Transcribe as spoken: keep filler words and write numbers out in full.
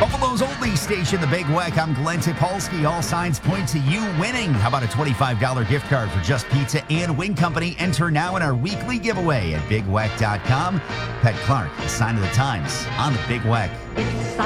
Buffalo's only station, The Big Weck. I'm Glenn Tipolsky. All signs point to you winning. How about a twenty-five dollars gift card for Just Pizza and Wing Company? Enter now in our weekly giveaway at big weck dot com. Pat Clark, the sign of the times on The Big Weck. It's